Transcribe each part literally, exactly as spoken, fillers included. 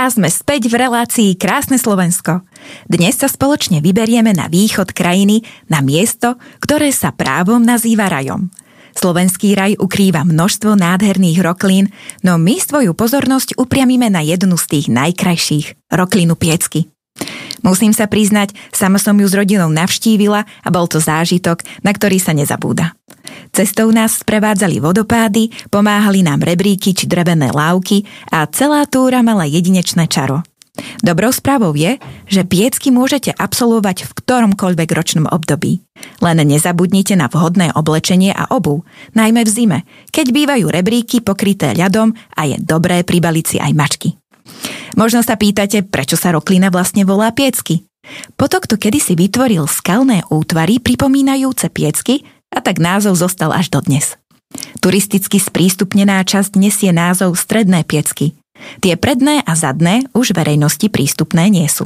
A sme späť v relácii Krásne Slovensko. Dnes sa spoločne vyberieme na východ krajiny, na miesto, ktoré sa právom nazýva rajom. Slovenský raj ukrýva množstvo nádherných roklín, no my svoju pozornosť upriamime na jednu z tých najkrajších, roklínu Piecky. Musím sa priznať, sama som ju s rodinou navštívila a bol to zážitok, na ktorý sa nezabúda. Cestou nás sprevádzali vodopády, pomáhali nám rebríky či drevené lávky a celá túra mala jedinečné čaro. Dobrou správou je, že Piecky môžete absolvovať v ktoromkoľvek ročnom období. Len nezabudnite na vhodné oblečenie a obuv, najmä v zime, keď bývajú rebríky pokryté ľadom a je dobré pribaliť si aj mačky. Možno sa pýtate, prečo sa roklina vlastne volá Piecky. Potok tu kedysi vytvoril skalné útvary pripomínajúce Piecky a tak názov zostal až dodnes. Turisticky sprístupnená časť nesie názov Stredné Piecky. Tie predné a zadné už verejnosti prístupné nie sú.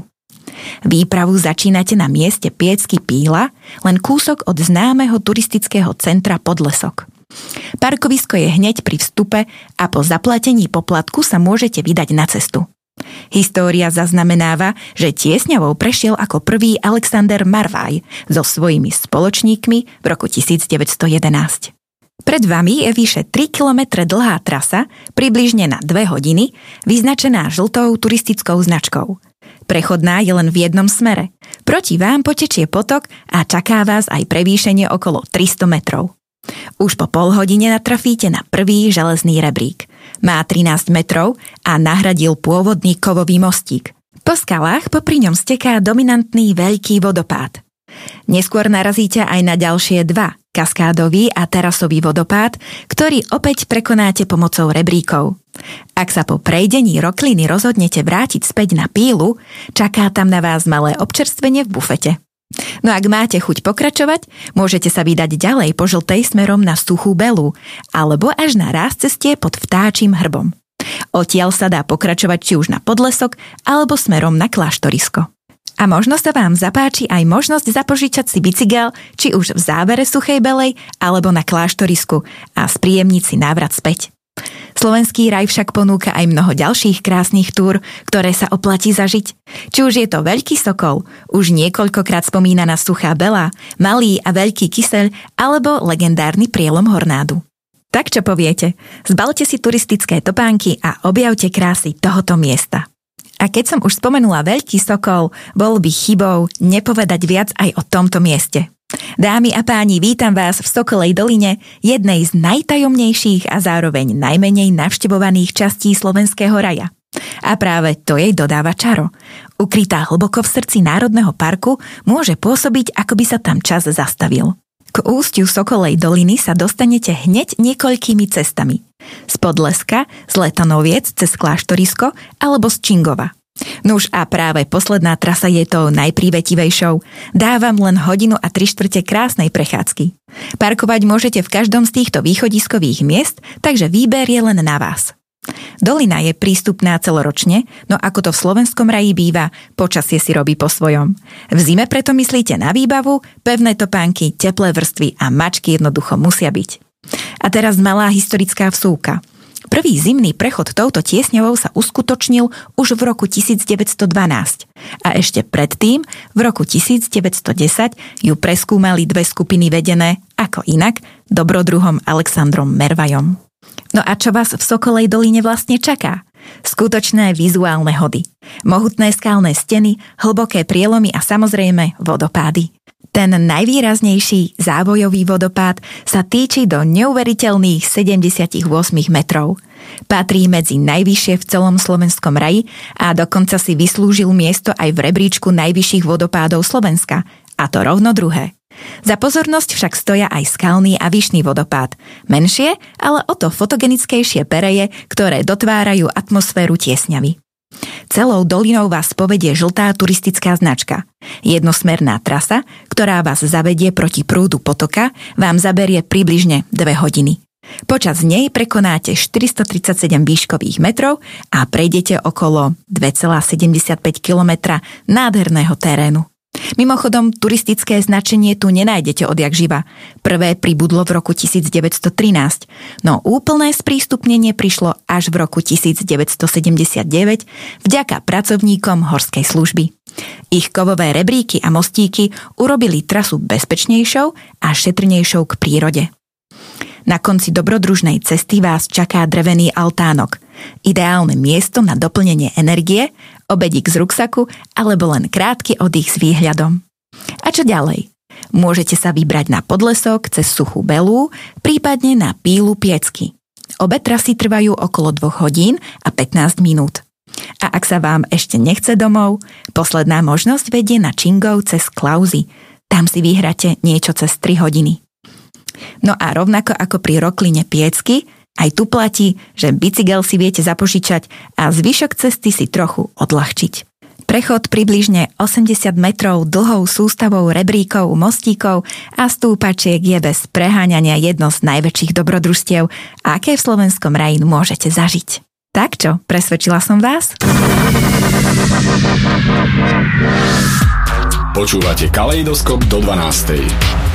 Výpravu začínate na mieste Piecky Píla, len kúsok od známeho turistického centra Podlesok. Parkovisko je hneď pri vstupe a po zaplatení poplatku sa môžete vydať na cestu. História zaznamenáva, že Tiesňavou prešiel ako prvý Alexander Marvaj so svojimi spoločníkmi v roku devätnásť jedenásť. Pred vami je vyše tri kilometre dlhá trasa, približne na dve hodiny, vyznačená žltou turistickou značkou. Prechodná je len v jednom smere. Proti vám potečie potok a čaká vás aj prevýšenie okolo tristo metrov. Už po pol hodine natrafíte na prvý železný rebrík. Má trinásť metrov a nahradil pôvodný kovový mostík. Po skalách popri ňom steká dominantný veľký vodopád. Neskôr narazíte aj na ďalšie dva, kaskádový a terasový vodopád, ktorý opäť prekonáte pomocou rebríkov. Ak sa po prejdení rokliny rozhodnete vrátiť späť na Pílu, čaká tam na vás malé občerstvenie v bufete. No ak máte chuť pokračovať, môžete sa vydať ďalej po žltej smerom na Suchú Belu alebo až na ráz cestie pod Vtáčim hrbom. Odtiaľ sa dá pokračovať či už na Podlesok alebo smerom na Kláštorisko. A možno sa vám zapáči aj možnosť zapožičať si bicykel či už v závere Suchej Belej alebo na Kláštorisku a spríjemniť si návrat späť. Slovenský raj však ponúka aj mnoho ďalších krásnych túr, ktoré sa oplatí zažiť. Či už je to Veľký Sokol, už niekoľkokrát spomínaná Suchá Bela, Malý a Veľký Kyseľ alebo legendárny prielom Hornádu. Tak čo poviete? Zbalte si turistické topánky a objavte krásy tohoto miesta. A keď som už spomenula Veľký Sokol, bol by chybou nepovedať viac aj o tomto mieste. Dámy a páni, vítam vás v Sokolej doline, jednej z najtajomnejších a zároveň najmenej navštevovaných častí slovenského raja. A práve to jej dodáva čaro. Ukrytá hlboko v srdci Národného parku môže pôsobiť, ako by sa tam čas zastavil. K ústiu Sokolej doliny sa dostanete hneď niekoľkými cestami. Z Podleska, z Letanoviec cez Kláštorisko alebo z Čingova. Nuž a práve posledná trasa je tou najprívetivejšou. Dávam len hodinu a tri štvrte krásnej prechádzky. Parkovať môžete v každom z týchto východiskových miest, takže výber je len na vás. Dolina je prístupná celoročne, no ako to v slovenskom raji býva, počasie si robí po svojom. V zime preto myslíte na výbavu, pevné topánky, teplé vrstvy a mačky jednoducho musia byť. A teraz malá historická vsúka. Prvý zimný prechod touto Tiesňavou sa uskutočnil už v roku devätnásť dvanásť a ešte predtým, v roku devätnásť desať, ju preskúmali dve skupiny vedené, ako inak, dobrodruhom Alexandrom Mervajom. No a čo vás v Sokolej doline vlastne čaká? Skutočné vizuálne hody. Mohutné skalné steny, hlboké prielomy a samozrejme vodopády. Ten najvýraznejší závojový vodopád sa týči do neuveriteľných sedemdesiatosem metrov. Patrí medzi najvyššie v celom slovenskom raji a dokonca si vyslúžil miesto aj v rebríčku najvyšších vodopádov Slovenska, a to rovno druhé. Za pozornosť však stoja aj skalný a vyšný vodopád. Menšie, ale o to fotogenickejšie pereje, ktoré dotvárajú atmosféru Tiesňavy. Celou dolinou vás povedie žltá turistická značka. Jednosmerná trasa, ktorá vás zavedie proti prúdu potoka, vám zaberie približne dve hodiny. Počas nej prekonáte štyristotridsaťsedem výškových metrov a prejdete okolo dva celé sedemdesiatpäť kilometra nádherného terénu. Mimochodom, turistické značenie tu nenájdete odjak živa. Prvé pribudlo v roku devätnásťstotrinásť, no úplné sprístupnenie prišlo až v roku devätnásťstosedemdesiatdeväť vďaka pracovníkom horskej služby. Ich kovové rebríky a mostíky urobili trasu bezpečnejšou a šetrnejšou k prírode. Na konci dobrodružnej cesty vás čaká drevený altánok. Ideálne miesto na doplnenie energie, obedík z ruksaku alebo len krátky oddych s výhľadom. A čo ďalej? Môžete sa vybrať na podlesok cez Suchú Belú, prípadne na Pílu Piecky. Obe trasy trvajú okolo dvoch hodín a pätnásť minút. A ak sa vám ešte nechce domov, posledná možnosť vedie na Čingov cez Klausy. Tam si vyhráte niečo cez tri hodiny. No a rovnako ako pri Rokline Piecky, aj tu platí, že bicykel si viete zapožičať a zvyšok cesty si trochu odľahčiť. Prechod približne osemdesiat metrov dlhou sústavou rebríkov, mostíkov a stúpačiek je bez preháňania jedno z najväčších dobrodružstiev, aké v slovenskom raji môžete zažiť. Tak čo, presvedčila som vás? Počúvate Kaleidoskop do dvanástej.